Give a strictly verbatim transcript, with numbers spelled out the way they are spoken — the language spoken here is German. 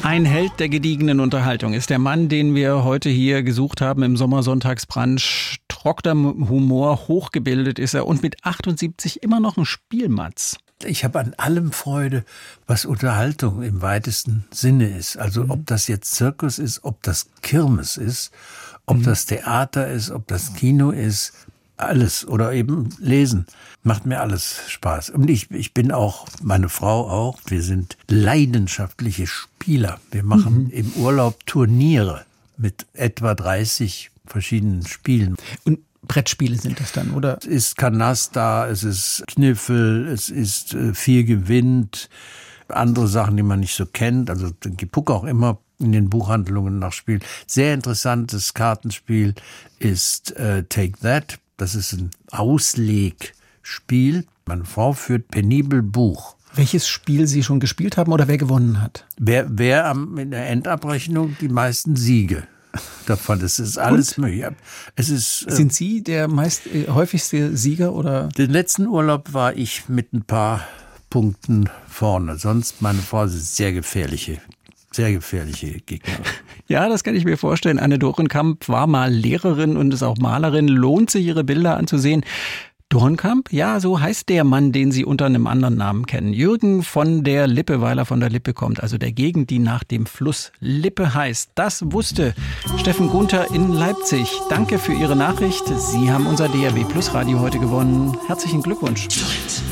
Ein Held der gediegenen Unterhaltung ist der Mann, den wir heute hier gesucht haben im Sommersonntagsbrunch. Trockener Humor, hochgebildet ist er und mit achtundsiebzig immer noch ein Spielmatz. Ich habe an allem Freude, was Unterhaltung im weitesten Sinne ist. Also ob das jetzt Zirkus ist, ob das Kirmes ist, ob mhm. das Theater ist, ob das Kino ist, alles. Oder eben Lesen. Macht mir alles Spaß. Und ich, ich bin auch, meine Frau auch, wir sind leidenschaftliche Spieler. Wir machen mhm. im Urlaub Turniere mit etwa dreißig verschiedenen Spielen. Und Brettspiele sind das dann, oder? Es ist Kanasta, es ist Kniffel, es ist äh, Vier gewinnt, andere Sachen, die man nicht so kennt. Also ich gucke auch immer in den Buchhandlungen nach Spielen. Sehr interessantes Kartenspiel ist äh, Take That. Das ist ein Auslegspiel. Meine Frau führt penibel Buch. Welches Spiel Sie schon gespielt haben oder wer gewonnen hat? Wer, wer am, in der Endabrechnung die meisten Siege davon. Das ist alles möglich. Es ist, äh, Sind Sie der meist äh, häufigste Sieger oder? Den letzten Urlaub war ich mit ein paar Punkten vorne. Sonst meine Frau ist sehr gefährliche, sehr gefährliche Gegner. Ja, das kann ich mir vorstellen. Anne Dorenkamp war mal Lehrerin und ist auch Malerin. Lohnt sich, ihre Bilder anzusehen. Dorenkamp? Ja, so heißt der Mann, den Sie unter einem anderen Namen kennen. Jürgen von der Lippe, weil er von der Lippe kommt. Also der Gegend, die nach dem Fluss Lippe heißt. Das wusste Steffen Gunther in Leipzig. Danke für Ihre Nachricht. Sie haben unser D R W Plus Radio heute gewonnen. Herzlichen Glückwunsch.